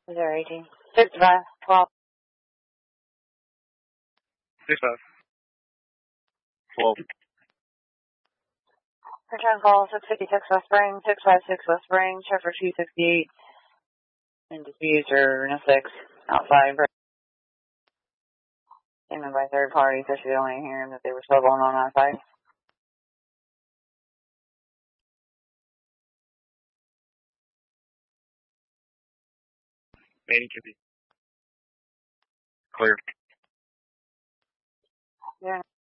018. 65, 12. 65. 12. Return call 656 West Spring, 656 West Spring, check for 268. And diffuser in a 6 outside. Statement by third party, so she's only hearing that they were still going on outside. Manny can be clear. Yeah.